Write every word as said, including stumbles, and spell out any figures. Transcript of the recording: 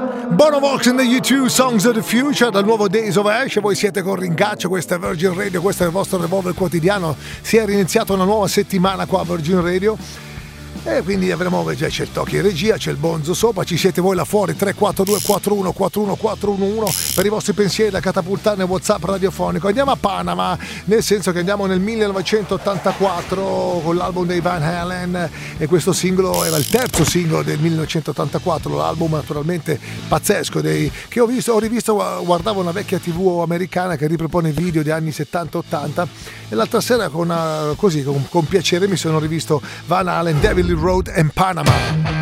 Bono Vox and the U two Songs of the Future dal nuovo Days of Ash. Voi siete con Rincaccio, questa è Virgin Radio, questo è il vostro Revolver quotidiano. Si è riniziata una nuova settimana qua a Virgin Radio e quindi avremo, già c'è il Tocchi in regia, c'è il Bonzo sopra, ci siete voi là fuori tre quattro due quattro uno quattro uno quattro uno uno per i vostri pensieri da catapultare nel WhatsApp radiofonico. Andiamo a Panama, nel senso che andiamo nel millenovecentottantaquattro con l'album dei Van Halen, e questo singolo era il terzo singolo del millenovecentottantaquattro, l'album naturalmente pazzesco dei, che ho visto, ho rivisto, guardavo una vecchia tivù americana che ripropone video degli anni settanta ottanta, e l'altra sera con, così, con, con piacere mi sono rivisto Van Halen, Devil Road and Panama.